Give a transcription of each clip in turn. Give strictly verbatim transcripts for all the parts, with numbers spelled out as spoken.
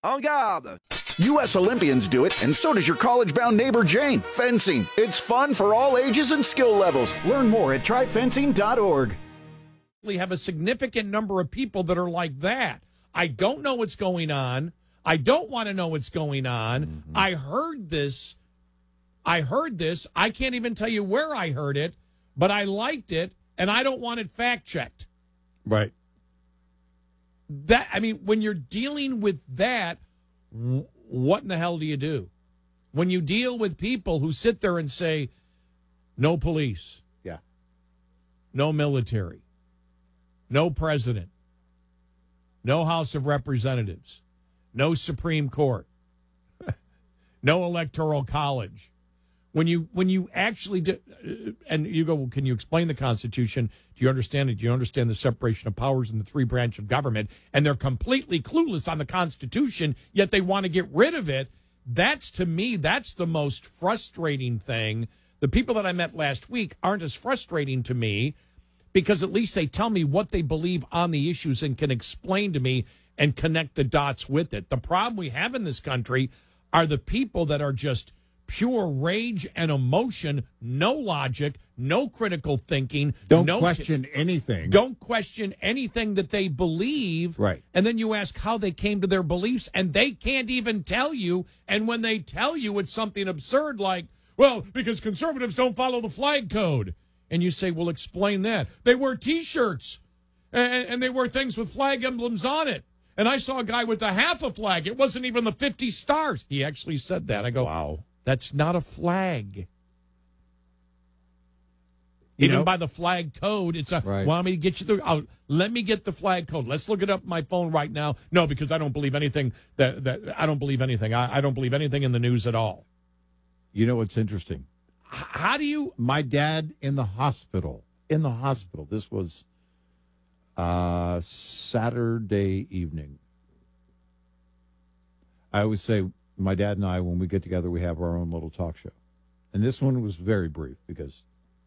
En garde! U S Olympians do it, and so does your college-bound neighbor Jane. Fencing. It's fun for all ages and skill levels. Learn more at try fencing dot org. We have a significant number of people that are like that. I don't know what's going on. I don't want to know what's going on. Mm-hmm. I heard this. I heard this. I can't even tell you where I heard it, but I liked it, and I don't want it fact-checked. Right. That I mean, when you're dealing with that, what in the hell do you do? When you deal with people who sit there and say, no police. Yeah. No military. No president. No House of Representatives. No Supreme Court. No Electoral College. When you when you actually do, and you go, well, can you explain the Constitution? Do you understand it? Do you understand the separation of powers in the three branch of government? And they're completely clueless on the Constitution, yet they want to get rid of it. That's, to me, that's the most frustrating thing. The people that I met last week aren't as frustrating to me because at least they tell me what they believe on the issues and can explain to me and connect the dots with it. The problem we have in this country are the people that are just pure rage and emotion, no logic, no critical thinking. Don't no question anything. Don't question anything that they believe. Right. And then you ask how they came to their beliefs, and they can't even tell you. And when they tell you, it's something absurd like, well, because conservatives don't follow the flag code. And you say, well, explain that. They wear T-shirts, and, and they wear things with flag emblems on it. And I saw a guy with a half a flag. It wasn't even the fifty stars. He actually said that. I go, wow. That's not a flag. You Even know, by the flag code, it's a. Right. Want me to get you the? Oh, let me get the flag code. Let's look it up on my phone right now. No, because I don't believe anything that that I don't believe anything. I, I don't believe anything in the news at all. You know what's interesting? H- how do you? My dad in the hospital. In the hospital. This was uh, Saturday evening. I always say, my dad and I, when we get together, we have our own little talk show. And this one was very brief because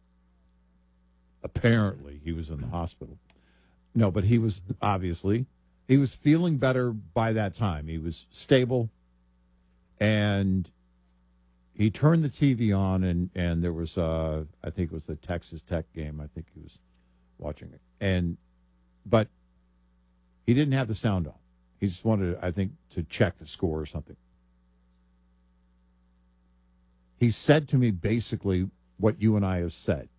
apparently he was in the hospital. No, but he was obviously, he was feeling better by that time. He was stable. And he turned the T V on, and, and there was, uh, I think it was the Texas Tech game. I think he was watching it. And, but he didn't have the sound on. He just wanted, I think, to check the score or something. He said to me basically what you and I have said.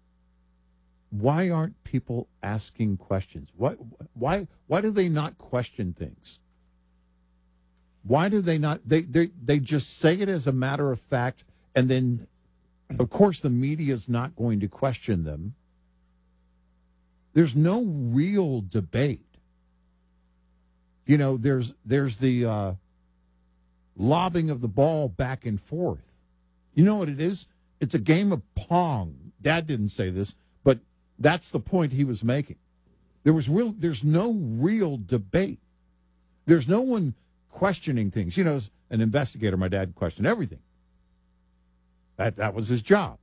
Why aren't people asking questions? Why, why, why do they not question things? Why do they not? They, they, they just say it as a matter of fact, and then, of course, the media is not going to question them. There's no real debate. You know, there's there's the uh, lobbing of the ball back and forth. You know what it is? It's a game of Pong. Dad didn't say this, but that's the point he was making. There was real. There's no real debate. There's no one questioning things. You know, as an investigator, my dad questioned everything. That that was his job.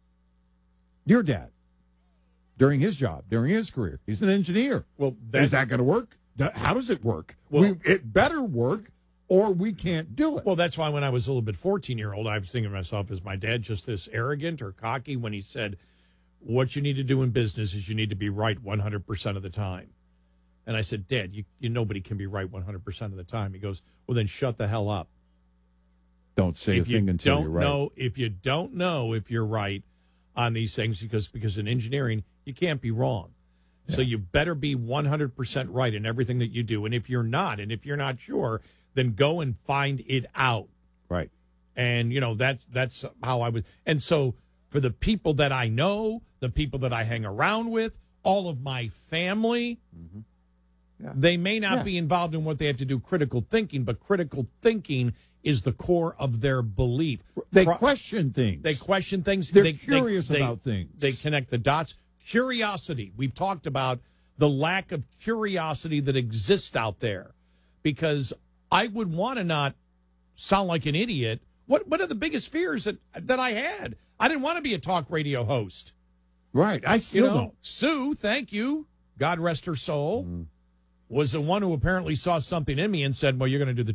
Your dad, during his job, during his career, he's an engineer. Well, is that going to work? How does it work? Well, we, it better work, or we can't do it. Well, that's why when I was a little bit fourteen-year-old, I was thinking to myself, is my dad just this arrogant or cocky when he said, what you need to do in business is you need to be right one hundred percent of the time. And I said, Dad, you, you nobody can be right one hundred percent of the time. He goes, well, then shut the hell up. Don't say if a thing you until don't you're right. Know, if you don't know if you're right on these things, because, because in engineering, you can't be wrong. Yeah. So you better be one hundred percent right in everything that you do. And if you're not, and if you're not sure, then go and find it out. Right. And, you know, that's that's how I would. And so for the people that I know, the people that I hang around with, all of my family, mm-hmm. yeah. they may not yeah. be involved in what they have to do critical thinking, but critical thinking is the core of their belief. They Pro- question things. They question things. They're they, curious they, about they, things. They connect the dots. Curiosity. We've talked about the lack of curiosity that exists out there, because I would want to not sound like an idiot. What What are the biggest fears that that I had? I didn't want to be a talk radio host. Right. I still you know, don't. Sue, thank you. God rest her soul. Mm. Was the one who apparently saw something in me and said, well, you're going to do the